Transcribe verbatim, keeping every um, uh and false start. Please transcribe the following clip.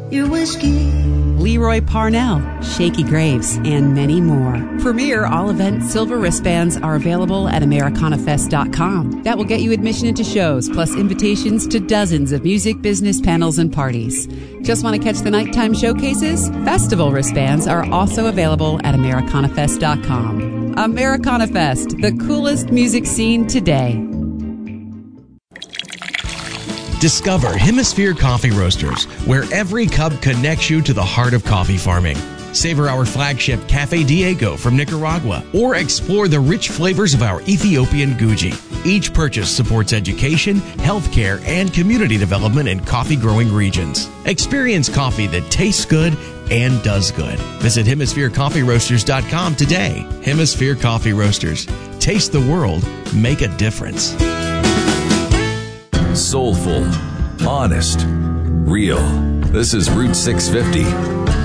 your whiskey. Leroy Parnell, Shaky Graves, and many more. Premier all-event silver wristbands are available at Americana Fest dot com. That will get you admission into shows, plus invitations to dozens of music, business, panels, and parties. Just want to catch the nighttime showcases? Festival wristbands are also available at Americana Fest dot com. Americana Fest, the coolest music scene today. Discover Hemisphere Coffee Roasters, where every cup connects you to the heart of coffee farming. Savor our flagship Cafe Diego from Nicaragua, or explore the rich flavors of our Ethiopian Guji. Each purchase supports education, healthcare, and community development in coffee-growing regions. Experience coffee that tastes good and does good. Visit Hemisphere Coffee Roasters dot com today. Hemisphere Coffee Roasters. Taste the world. Make a difference. Soulful, honest, real. This is Route six fifty.